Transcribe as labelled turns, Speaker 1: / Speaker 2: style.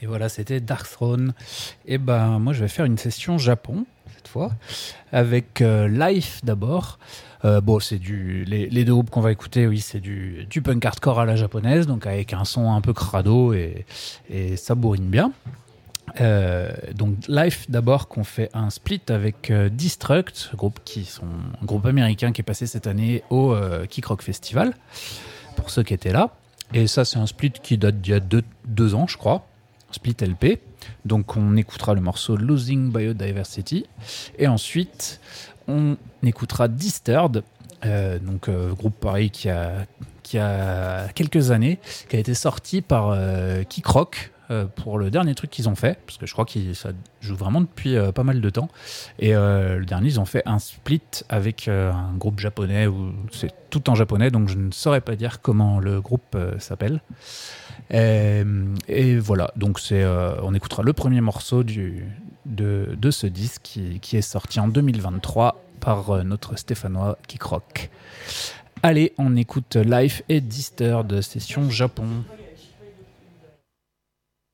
Speaker 1: Et voilà, c'était Darkthrone. Et ben, moi, je vais faire une session Japon, cette fois, avec Life d'abord. Bon, c'est les deux groupes qu'on va écouter, oui, c'est du punk hardcore à la japonaise, donc avec un son un peu crado et ça bourrine bien. Donc Life d'abord, qu'on fait un split avec Destruct, un groupe américain qui est passé cette année au Kick Rock Festival, pour ceux qui étaient là. Et ça, c'est un split qui date d'il y a deux ans, je crois. Split LP. Donc on écoutera le morceau Losing Biodiversity. Et ensuite, on écoutera Disturbed, groupe pareil qui a quelques années, qui a été sorti par Kick Rock pour le dernier truc qu'ils ont fait, parce que je crois que ça joue vraiment depuis pas mal de temps. Et le dernier, ils ont fait un split avec un groupe japonais, où c'est tout en japonais, donc je ne saurais pas dire comment le groupe s'appelle. Et voilà, donc on écoutera le premier morceau de ce disque qui est sorti en 2023 par notre Stéphanois Kick Rock. Allez, on écoute Life et Disturbed, session Japon.